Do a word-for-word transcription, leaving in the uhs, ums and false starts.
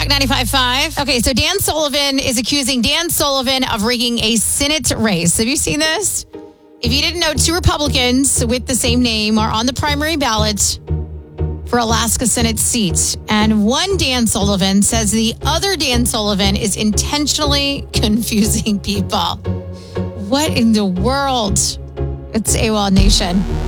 Rock ninety-five point five. Okay, so Dan Sullivan is accusing Dan Sullivan of rigging a Senate race. Have you seen this? If you didn't know, two Republicans with the same name are on the primary ballot for Alaska Senate seat. And one Dan Sullivan says the other Dan Sullivan is intentionally confusing people. What in the world? It's AWOL Nation.